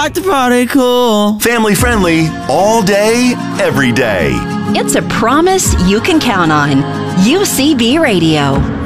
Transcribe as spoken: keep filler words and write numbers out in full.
like to party cool. Family friendly, all day, every day. It's a promise you can count on. U C B Radio.